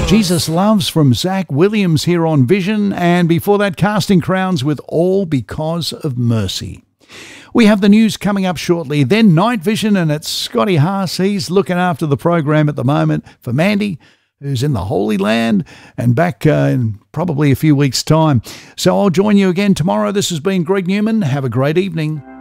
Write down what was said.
Jesus Loves from Zach Williams here on Vision, and before that, Casting Crowns with All Because of Mercy. We have the news coming up shortly, then Night Vision, and it's Scotty Haas. He's looking after the program at the moment for Mandy, who's in the Holy Land and back in probably a few weeks' time. So I'll join you again tomorrow. This has been Greg Newman. Have a great evening.